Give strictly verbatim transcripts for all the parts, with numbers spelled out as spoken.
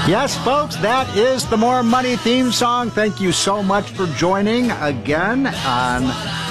Yes, folks, that is the More Money theme song. Thank you so much for joining again on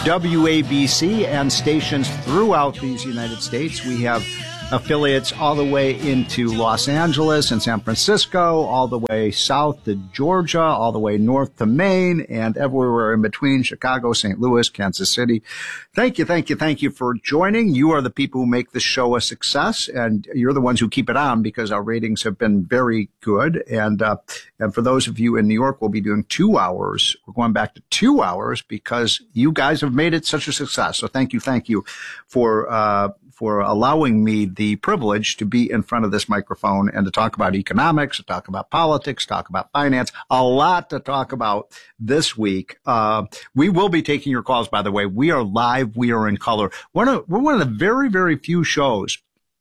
W A B C and stations throughout these United States. We have affiliates all the way into Los Angeles and San Francisco, all the way south to Georgia, all the way north to Maine, and everywhere in between, Chicago, Saint Louis, Kansas City. Thank you, thank you, thank you for joining. You are the people who make this show a success, and you're the ones who keep it on because our ratings have been very good. And uh, and for those of you in New York, we'll be doing two hours. We're going back to two hours because you guys have made it such a success. So thank you, thank you for uh for allowing me the privilege to be in front of this microphone and to talk about economics, to talk about politics, talk about finance, a lot to talk about this week. Uh, we will be taking your calls, by the way. We are live. We are in color. One of, we're one of the very, very few shows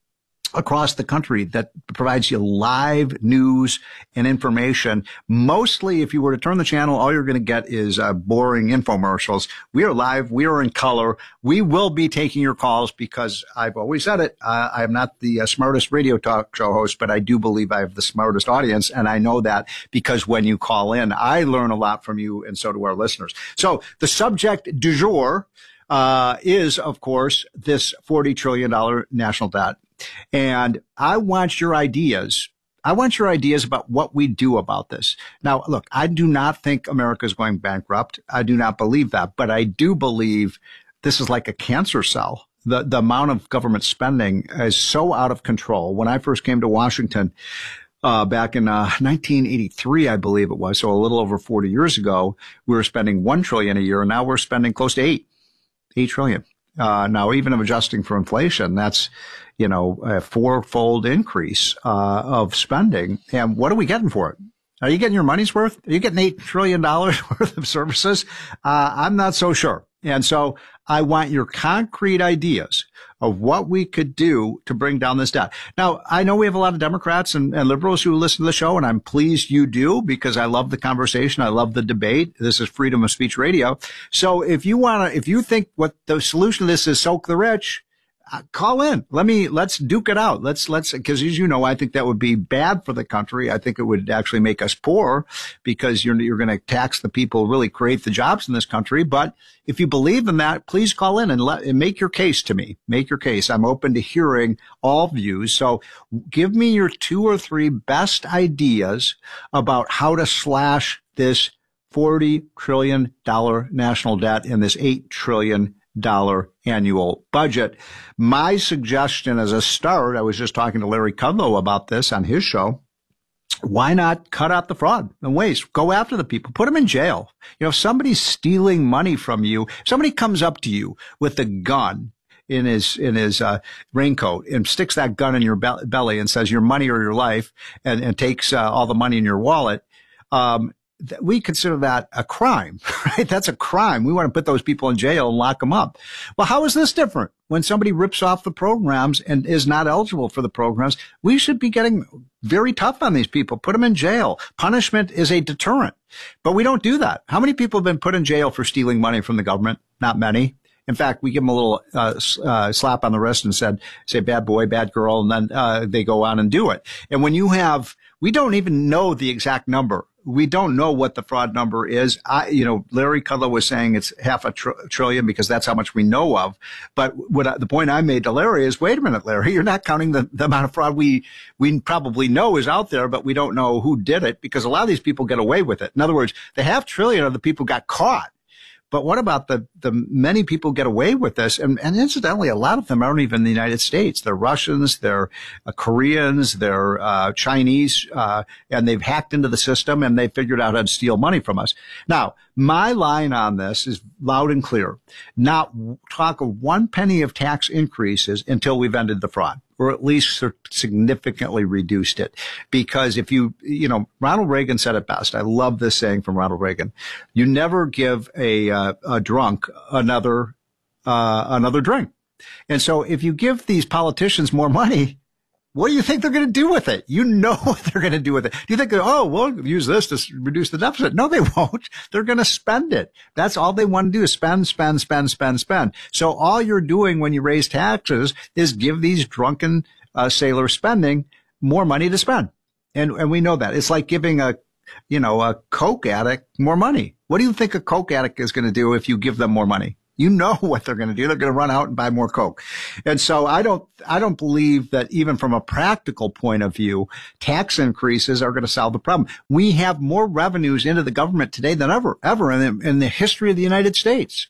across the country that provides you live news and information. Mostly, if you were to turn the channel, all you're going to get is uh, boring infomercials. We are live. We are in color. We will be taking your calls because I've always said it. Uh, I am not the uh, smartest radio talk show host, but I do believe I have the smartest audience. And I know that because when you call in, I learn a lot from you, and so do our listeners. So the subject du jour uh, is, of course, this forty trillion dollars national debt. And I want your ideas. I want your ideas about what we do about this. Now, look, I do not think America is going bankrupt. I do not believe that, but I do believe this is like a cancer cell. The, the amount of government spending is so out of control. When I first came to Washington, uh, back in, uh, nineteen eighty-three, I believe it was, so a little over forty years ago, we were spending one trillion a year, and now we're spending close to eight, eight trillion. Uh, now, even of adjusting for inflation, that's, you know, a fourfold increase, uh, of spending. And what are we getting for it? Are you getting your money's worth? Are you getting eight trillion dollars worth of services? Uh, I'm not so sure. And so I want your concrete ideas of what we could do to bring down this debt. Now, I know we have a lot of Democrats and, and liberals who listen to the show, and I'm pleased you do because I love the conversation. I love the debate. This is freedom of speech radio. So if you want to, if you think what the solution to this is soak the rich, Uh, call in. Let me, let's duke it out. Let's, let's, cause as you know, I think that would be bad for the country. I think it would actually make us poor because you're, you're going to tax the people who really create the jobs in this country. But if you believe in that, please call in and let, and make your case to me. Make your case. I'm open to hearing all views. So give me your two or three best ideas about how to slash this forty trillion dollars national debt and this eight trillion dollar annual budget. My suggestion as a start, I was just talking to Larry Kudlow about this on his show. Why not cut out the fraud and waste? Go after the people. Put them in jail. You know, if somebody's stealing money from you, if somebody comes up to you with a gun in his, in his, uh, raincoat and sticks that gun in your be- belly and says your money or your life and, and takes uh, all the money in your wallet, um, we consider that a crime, right? That's a crime. We want to put those people in jail and lock them up. Well, how is this different? When somebody rips off the programs and is not eligible for the programs, we should be getting very tough on these people. Put them in jail. Punishment is a deterrent, but we don't do that. How many people have been put in jail for stealing money from the government? Not many. In fact, we give them a little uh, uh slap on the wrist and said, say, bad boy, bad girl, and then uh they go on and do it. And when you have, we don't even know the exact number. We don't know what the fraud number is. I, you know, Larry Kudlow was saying it's half a tr- trillion because that's how much we know of. But what I, the point I made to Larry is, wait a minute, Larry, you're not counting the, the amount of fraud we, we probably know is out there, but we don't know who did it because a lot of these people get away with it. In other words, the half trillion of the people got caught. But what about the, the many people get away with this? And, and incidentally, a lot of them aren't even in the United States. They're Russians, they're uh, Koreans, they're uh, Chinese, uh, and they've hacked into the system and they figured out how to steal money from us. Now, my line on this is loud and clear. Not talk of one penny of tax increases until we've ended the fraud, or at least significantly reduced it. Because if you, you know, Ronald Reagan said it best. I love this saying from Ronald Reagan. You never give a, uh, a drunk another, uh, another drink. And so if you give these politicians more money, what do you think they're going to do with it? You know what they're going to do with it. Do you think, oh, we'll use this to reduce the deficit? No, they won't. They're going to spend it. That's all they want to do is spend, spend, spend, spend, spend. So all you're doing when you raise taxes is give these drunken uh, sailors spending more money to spend. And, and we know that. It's like giving a, you know, a Coke addict more money. What do you think a Coke addict is going to do if you give them more money? You know what they're going to do. They're going to run out and buy more Coke. And so I don't, I don't believe that even from a practical point of view, tax increases are going to solve the problem. We have more revenues into the government today than ever, ever in the, in the history of the United States.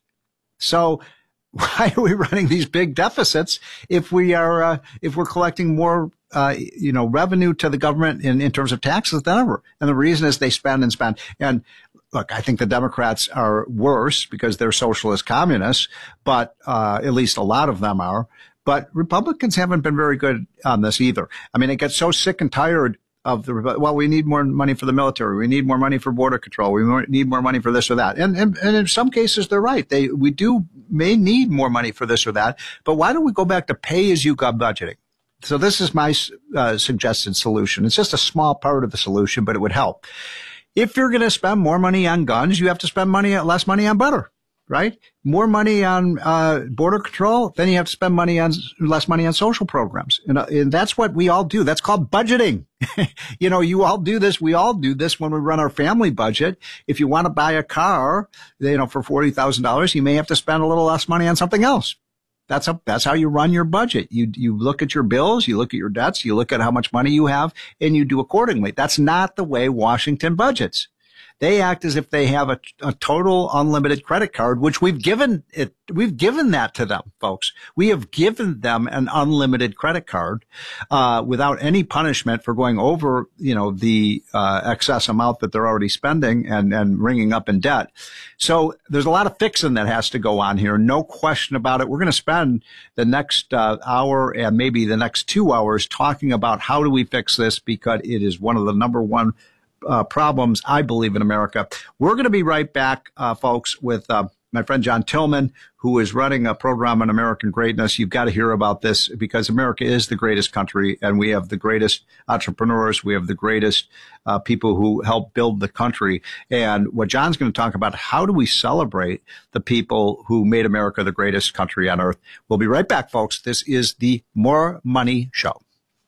So why are we running these big deficits if we are, uh, if we're collecting more, uh, you know, revenue to the government in, in terms of taxes than ever? And the reason is they spend and spend. And look, I think the Democrats are worse because they're socialist communists, but, uh, at least a lot of them are. But Republicans haven't been very good on this either. I mean, they get so sick and tired of the, well, we need more money for the military. We need more money for border control. We need more money for this or that. And, and, and in some cases, they're right. They, we do may need more money for this or that. But why don't we go back to pay as you go budgeting? So this is my uh, suggested solution. It's just a small part of the solution, but it would help. If you're going to spend more money on guns, you have to spend money, less money on butter, right? More money on uh, border control, then you have to spend money on less money on social programs. And, uh, and that's what we all do. That's called budgeting. You know, you all do this. We all do this when we run our family budget. If you want to buy a car, you know, for forty thousand dollars, you may have to spend a little less money on something else. That's a, that's how you run your budget. You, you look at your bills, you look at your debts, you look at how much money you have, and you do accordingly. That's not the way Washington budgets. They act as if they have a, a total unlimited credit card, which we've given it, we've given that to them, folks. We have given them an unlimited credit card, uh, without any punishment for going over, you know, the, uh, excess amount that they're already spending and, and ringing up in debt. So there's a lot of fixing that has to go on here. No question about it. We're going to spend the next, uh, hour and maybe the next two hours talking about how do we fix this, because it is one of the number one Uh, problems, I believe, in America. We're going to be right back, uh, folks, with uh, my friend John Tillman, who is running a program on American greatness. You've got to hear about this because America is the greatest country, and we have the greatest entrepreneurs. We have the greatest uh, people who help build the country. And what John's going to talk about, how do we celebrate the people who made America the greatest country on earth? We'll be right back, folks. This is the More Money Show.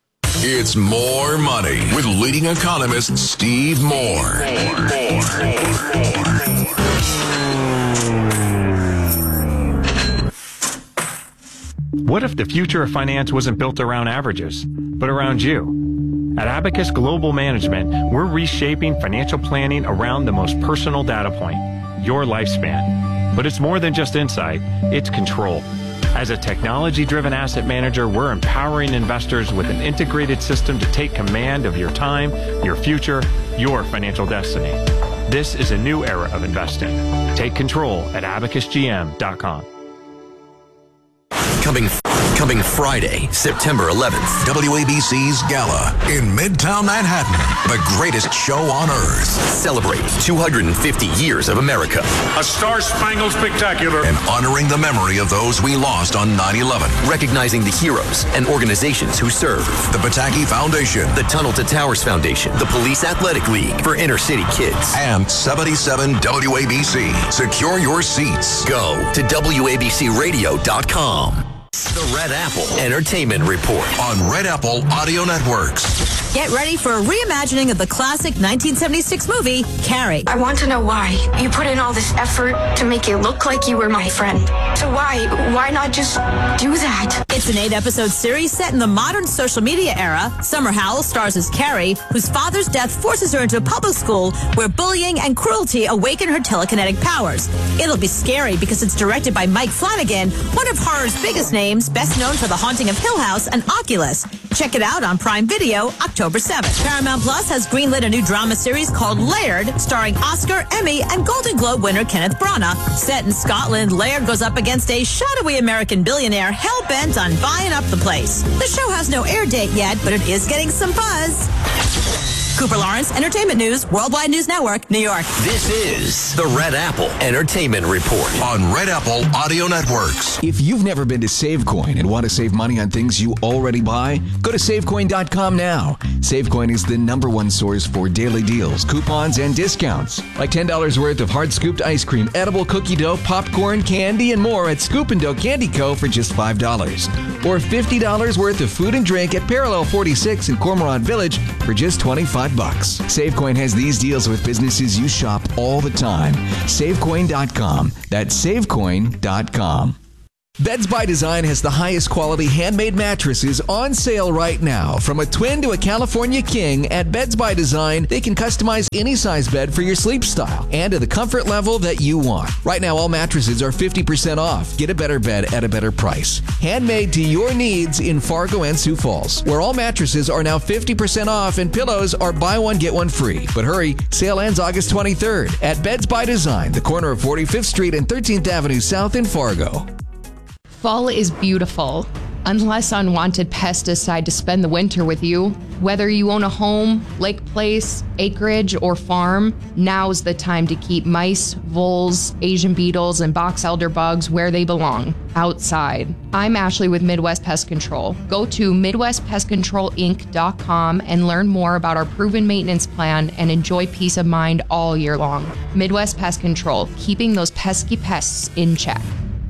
It's More Money with leading economist Steve Moore. What if the future of finance wasn't built around averages, but around you? At Abacus Global Management, we're reshaping financial planning around the most personal data point, your lifespan. But it's more than just insight, it's control. As a technology-driven asset manager, we're empowering investors with an integrated system to take command of your time, your future, your financial destiny. This is a new era of investing. Take control at abacus g m dot com. Coming coming Friday, September eleventh, W A B C's Gala in Midtown Manhattan, the greatest show on earth. Celebrate two hundred fifty years of America. A star-spangled spectacular. And honoring the memory of those we lost on nine eleven. Recognizing the heroes and organizations who served. The Pataki Foundation. The Tunnel to Towers Foundation. The Police Athletic League for inner city kids. And seventy-seven W A B C. Secure your seats. Go to W A B C radio dot com. The Red Apple Entertainment Report on Red Apple Audio Networks. Get ready for a reimagining of the classic nineteen seventy-six movie, Carrie. I want to know why. You put in all this effort to make it look like you were my friend. So why, why not just do that? It's an eight-episode series set in the modern social media era. Summer Howell stars as Carrie, whose father's death forces her into a public school where bullying and cruelty awaken her telekinetic powers. It'll be scary because it's directed by Mike Flanagan, one of horror's biggest names, best known for The Haunting of Hill House and Oculus. Check it out on Prime Video October seventh. Paramount Plus has greenlit a new drama series called Laird, starring Oscar, Emmy, and Golden Globe winner Kenneth Branagh. Set in Scotland, Laird goes up against a shadowy American billionaire hell-bent on buying up the place. The show has no air date yet, but it is getting some buzz. Cooper Lawrence, Entertainment News, Worldwide News Network, New York. This is the Red Apple Entertainment Report On Red Apple Audio Networks. If you've never been to SaveCoin and want to save money on things you already buy, go to save coin dot com now. SaveCoin is the number one source for daily deals, coupons, and discounts. Like ten dollars worth of hard-scooped ice cream, edible cookie dough, popcorn, candy, and more at Scoop and Dough Candy Co. for just five dollars. Or fifty dollars worth of food and drink at Parallel forty-six in Cormorant Village for just twenty-five bucks. SaveCoin has these deals with businesses you shop all the time. save coin dot com. That's save coin dot com. Beds by Design has the highest quality handmade mattresses on sale right now. From a twin to a California king, at Beds by Design, they can customize any size bed for your sleep style and to the comfort level that you want. Right now, all mattresses are fifty percent off. Get a better bed at a better price. Handmade to your needs in Fargo and Sioux Falls, where all mattresses are now fifty percent off and pillows are buy one, get one free. But hurry, sale ends August twenty-third at Beds by Design, the corner of forty-fifth Street and thirteenth Avenue South in Fargo. Fall is beautiful, unless unwanted pests decide to spend the winter with you. Whether you own a home, lake place, acreage, or farm, now's the time to keep mice, voles, Asian beetles, and box elder bugs where they belong, outside. I'm Ashley with Midwest Pest Control. Go to midwest pest control inc dot com and learn more about our proven maintenance plan and enjoy peace of mind all year long. Midwest Pest Control, keeping those pesky pests in check.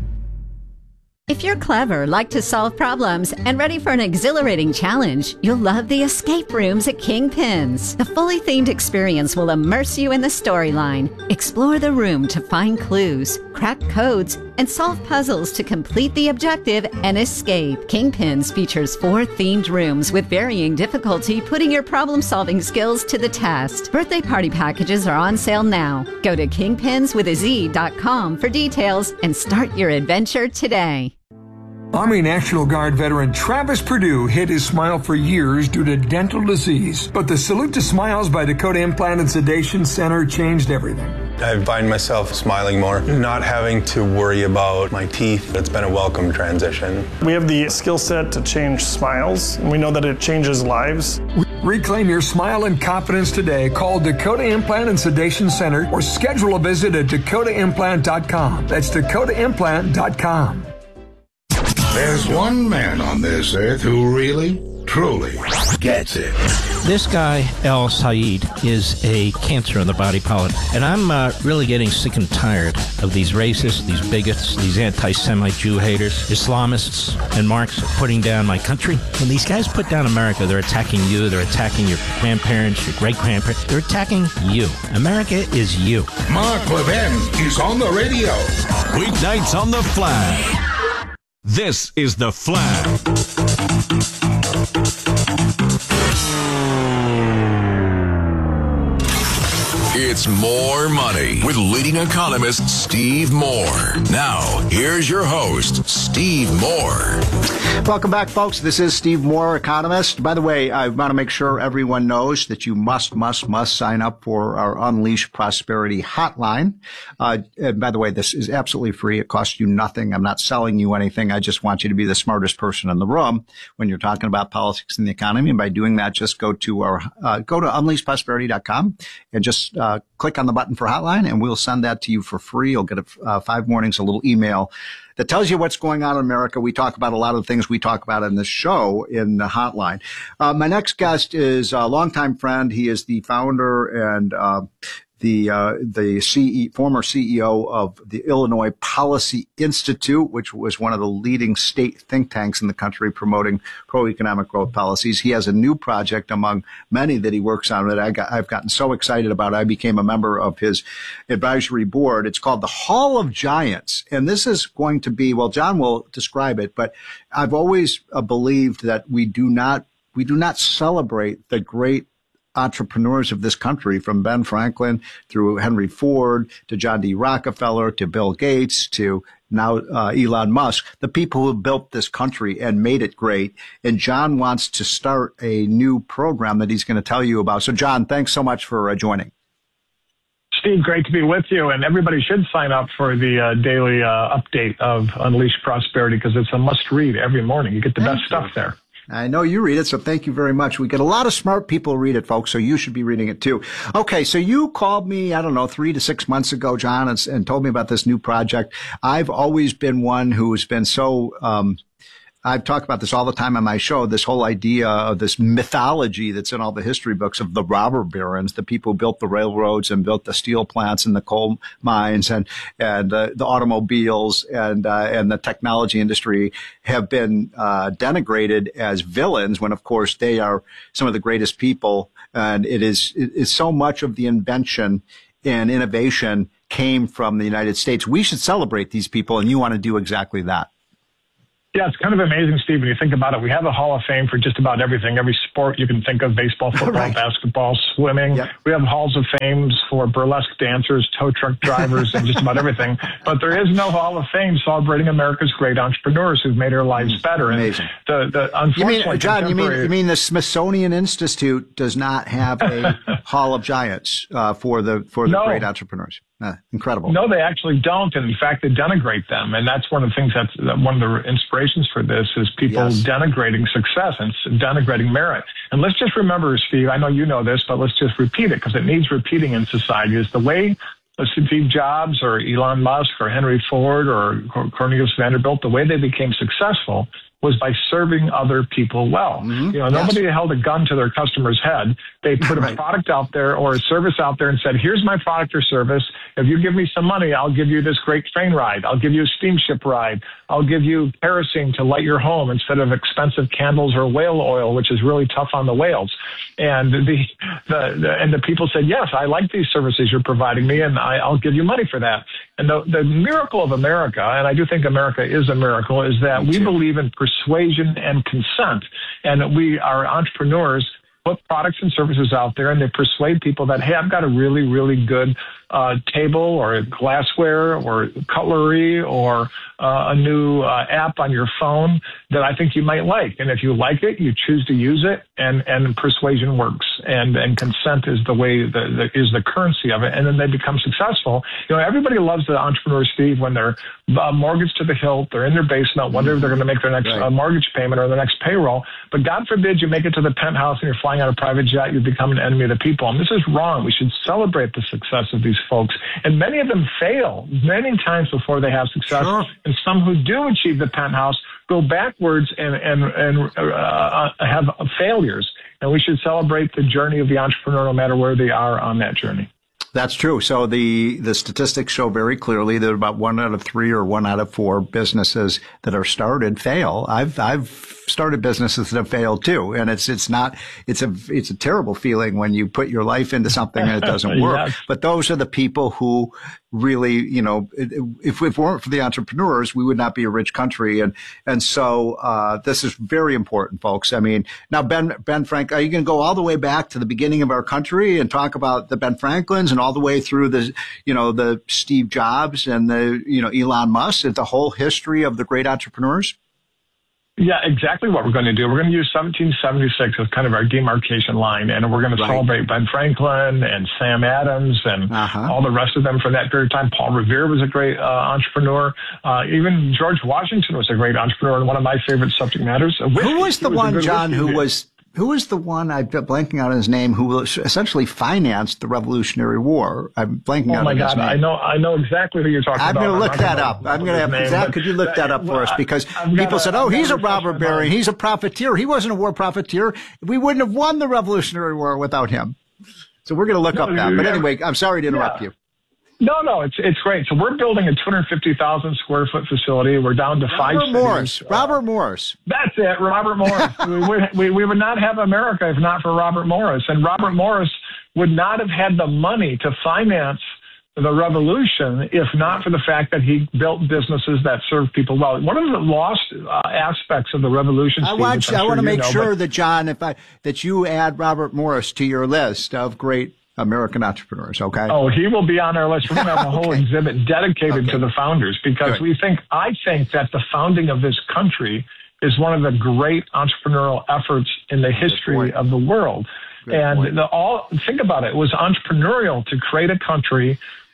If you're clever, like to solve problems, and ready for an exhilarating challenge, you'll love the escape rooms at Kingpins. The fully themed experience will immerse you in the storyline. Explore the room to find clues, crack codes, and solve puzzles to complete the objective and escape. Kingpins features four themed rooms with varying difficulty, putting your problem-solving skills to the test. Birthday party packages are on sale now. Go to kingpins with a z dot com for details and start your adventure today. Army National Guard veteran Travis Perdue hid his smile for years due to dental disease. But the Salute to Smiles by Dakota Implant and Sedation Center changed everything. I find myself smiling more, not having to worry about my teeth. It's been a welcome transition. We have the skill set to change smiles, and we know that it changes lives. Reclaim your smile and confidence today. Call Dakota Implant and Sedation Center or schedule a visit at dakota implant dot com. That's dakota implant dot com. There's one man on this earth who really, truly gets it. This guy, El Sayed, is a cancer on the body politic. And I'm uh, really getting sick and tired of these racists, these bigots, these anti-Semite Jew haters, Islamists, and Marxists putting down my country. When these guys put down America, they're attacking you, they're attacking your grandparents, your great-grandparents. They're attacking you. America is you. Mark Levin is on the radio. Weeknights on The Flag. This is The Flag. It's More Money with leading economist Steve Moore. Now, here's your host, Steve Moore. Welcome back, folks. This is Steve Moore, economist. By the way, I want to make sure everyone knows that you must, must, must sign up for our Unleash Prosperity hotline. Uh, and by the way, this is absolutely free. It costs you nothing. I'm not selling you anything. I just want you to be the smartest person in the room when you're talking about politics and the economy. And by doing that, just go to our, uh, go to unleash prosperity dot com and just, uh, click on the button for hotline and we'll send that to you for free. You'll get a, uh, five mornings, a little email that tells you what's going on in America. We talk about a lot of the things we talk about in this show in the hotline. Uh, my next guest is a longtime friend. He is the founder and, uh, the, uh, the C E, former C E O of the Illinois Policy Institute, which was one of the leading state think tanks in the country promoting pro-economic growth policies. He has a new project among many that he works on that I got, I've gotten so excited about. I became a member of his advisory board. It's called the Hall of Giants. And this is going to be, well, John will describe it, but I've always uh, believed that we do not, we do not celebrate the great entrepreneurs of this country, from Ben Franklin through Henry Ford to John D. Rockefeller to Bill Gates to now uh, Elon Musk, the people who built this country and made it great. And John wants to start a new program that he's going to tell you about. So, John, thanks so much for uh, joining. Steve, great to be with you. And everybody should sign up for the uh, daily uh, update of Unleash Prosperity because it's a must read every morning. You get the Thank best you. stuff there. I know you read it, so thank you very much. We get a lot of smart people who read it, folks, so you should be reading it too. Okay, so you called me, I don't know, three to six months ago, John, and, and told me about this new project. I've always been one who's been so, um, I've talked about this all the time on my show, this whole idea of this mythology that's in all the history books of the robber barons, the people who built the railroads and built the steel plants and the coal mines and, and uh, the automobiles and, uh, and the technology industry have been uh, denigrated as villains when, of course, they are some of the greatest people. And it is, it is so much of the invention and innovation came from the United States. We should celebrate these people, and you want to do exactly that. Yeah, it's kind of amazing, Steve, when you think about it. We have a Hall of Fame for just about everything, every sport you can think of, baseball, football, right. basketball, swimming. Yep. We have halls of fame for burlesque dancers, tow truck drivers, and just about everything. But there is no Hall of Fame celebrating America's great entrepreneurs who've made our lives mm, better. Amazing. And the, the, unfortunately, you mean, John, you mean, you mean the Smithsonian Institute does not have a Hall of Giants uh, for the for the no. great entrepreneurs? Uh, incredible. No, they actually don't. And in fact, they denigrate them. And that's one of the things that's one of the inspirations for this is people yes. denigrating success and denigrating merit. And let's just remember, Steve, I know you know this, but let's just repeat it because it needs repeating in society is the way Steve Jobs or Elon Musk or Henry Ford or Cornelius Vanderbilt, the way they became successful was by serving other people well. Mm-hmm. You know, nobody yes. held a gun to their customer's head. They put right. a product out there or a service out there and said, here's my product or service. If you give me some money, I'll give you this great train ride. I'll give you a steamship ride. I'll give you kerosene to light your home instead of expensive candles or whale oil, which is really tough on the whales. And the, the, the and the people said, yes, I like these services you're providing me, and I, I'll give you money for that. And the, the miracle of America, and I do think America is a miracle, is that we believe in persuasion and consent. And we are entrepreneurs, put products and services out there, and they persuade people that, hey, I've got a really, really good uh, table or glassware or cutlery or uh, a new uh, app on your phone that I think you might like. And if you like it, you choose to use it, and, and persuasion works. And, and consent is the way, the, the, is the currency of it. And then they become successful. You know, everybody loves the entrepreneur, Steve, when they're uh, mortgaged to the hilt, they're in their basement, wonder if they're going to make their next right. uh, mortgage payment or their next payroll. But God forbid you make it to the penthouse and you're flying on a private jet, you become an enemy of the people. And this is wrong. We should celebrate the success of these folks. And many of them fail many times before they have success. Sure. And some who do achieve the penthouse go backwards and, and, and uh, have failures. And we should celebrate the journey of the entrepreneur no matter where they are on that journey. That's true. So the, the statistics show very clearly that about one out of three or one out of four businesses that are started fail. I've, I've started businesses that have failed too. And it's, it's not, it's a, it's a terrible feeling when you put your life into something and it doesn't work. Yes. But those are the people who really, you know, if, if it weren't for the entrepreneurs, we would not be a rich country. And, and so, uh, this is very important, folks. I mean, now, Ben, Ben Frank, are you going to go all the way back to the beginning of our country and talk about the Ben Franklins and all the way through the, you know, the Steve Jobs and the, you know, Elon Musk and the whole history of the great entrepreneurs? Yeah, exactly what we're going to do. We're going to use seventeen seventy-six as kind of our demarcation line, and we're going to right. celebrate Ben Franklin and Sam Adams and uh-huh. all the rest of them from that period of time. Paul Revere was a great uh, entrepreneur. Uh, even George Washington was a great entrepreneur, and one of my favorite subject matters. Whiskey. Who was the was one, John, who dude. was... Who was the one, I'm blanking out on his name, who essentially financed the Revolutionary War? I'm blanking oh out on his God, name. I know I know exactly who you're talking I'm about. Gonna look I'm that not up. I'm going to have, name, Zach, could you look that up for us? Because people gotta, said, oh, I've he's a robber baron. He's a profiteer. He wasn't a war profiteer. We wouldn't have won the Revolutionary War without him. So we're going to look no, up that. But anyway, I'm sorry to interrupt yeah. you. No, no, it's it's great. So we're building a two hundred fifty thousand square foot facility. We're down to Robert five cities. Morris. Robert Morris. That's it, Robert Morris. we, we, we would not have America if not for Robert Morris. And Robert Morris would not have had the money to finance the revolution if not for the fact that he built businesses that serve people well. One of the lost uh, aspects of the revolution, I Steve, want, you, I sure want to make know, sure but, that, John, if I that you add Robert Morris to your list of great American entrepreneurs, okay? Oh, he will be on our list. We're going to have a whole okay. exhibit dedicated okay. to the founders because Good. we think, I think that the founding of this country is one of the great entrepreneurial efforts in the history of the world. Good and the, all think about it. It was entrepreneurial to create a country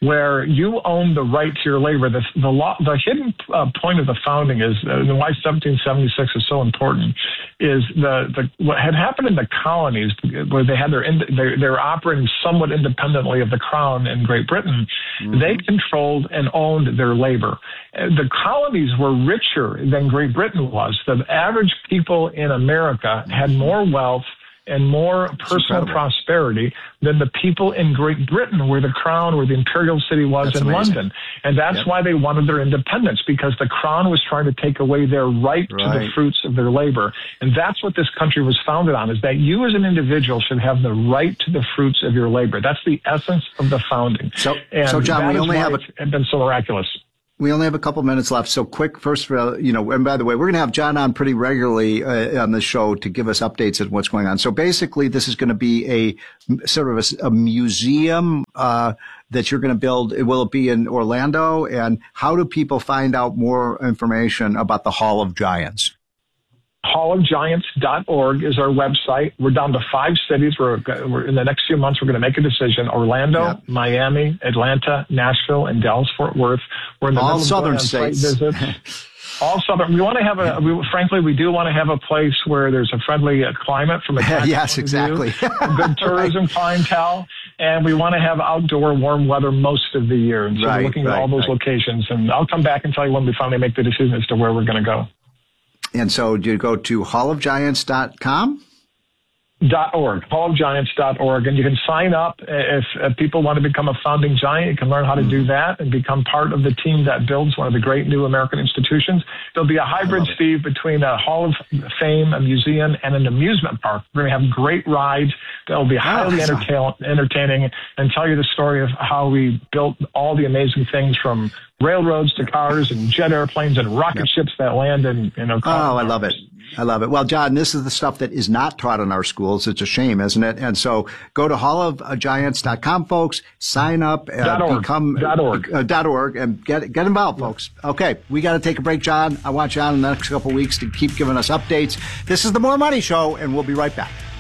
where you own the right to your labor. The the, law, the hidden uh, point of the founding is, uh, and why seventeen seventy-six is so important, is the, the what had happened in the colonies where they had their they they were operating somewhat independently of the crown in Great Britain. Mm-hmm. They controlled and owned their labor. The colonies were richer than Great Britain was. The average people in America had more wealth and more personal prosperity than the people in Great Britain, where the crown, where the imperial city was That's in amazing. London. And that's yep. why they wanted their independence, because the crown was trying to take away their right, right to the fruits of their labor. And that's what this country was founded on, is that you as an individual should have the right to the fruits of your labor. That's the essence of the founding. So, and so John, we only have a, it's been so miraculous. We only have a couple minutes left. So quick, first, uh, you know, and by the way, we're going to have John on pretty regularly uh, on the show to give us updates on what's going on. So basically, this is going to be a sort of a, a museum uh, that you're going to build. Will it be in Orlando? And how do people find out more information about the Hall of Giants? hall of giants dot org is our website. We're down to five cities. We're, we're in the next few months, we're going to make a decision. Orlando, yep. Miami, Atlanta, Nashville, and Dallas-Fort Worth. We're in the all southern states. All southern. We want to have a, we, frankly, we do want to have a place where there's a friendly uh, climate from a tax yes, exactly. a good tourism right. clientele, and we want to have outdoor warm weather most of the year. And so right, we're looking right, at all those right. locations, and I'll come back and tell you when we finally make the decision as to where we're going to go. And so do you go to hall of giants dot com? Dot org, hall of giants dot org, and you can sign up if, if people want to become a founding giant. You can learn how to do that and become part of the team that builds one of the great new American institutions. There'll be a hybrid, Steve, between a Hall of Fame, a museum, and an amusement park. We're going to have great rides that will be highly oh, entertain, entertaining and tell you the story of how we built all the amazing things, from railroads to cars and jet airplanes and rocket yep. ships that land in, you know. Oh, I love it. I love it. Well, John, this is the stuff that is not taught in our schools. It's a shame, isn't it? And so go to hall of giants dot com, folks. Sign up and dot org. become dot org. Uh, dot org and get get involved, folks. Okay, we got to take a break, John. I want you on in the next couple of weeks to keep giving us updates. This is the More Money Show, and we'll be right back.